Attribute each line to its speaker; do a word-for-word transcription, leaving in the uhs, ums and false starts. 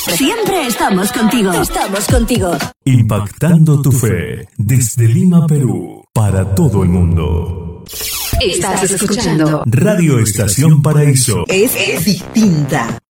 Speaker 1: Siempre estamos contigo. Estamos contigo.
Speaker 2: Impactando tu fe desde Lima, Perú, para todo el mundo.
Speaker 1: Estás escuchando
Speaker 2: Radio Estación Paraíso.
Speaker 1: Es, es distinta.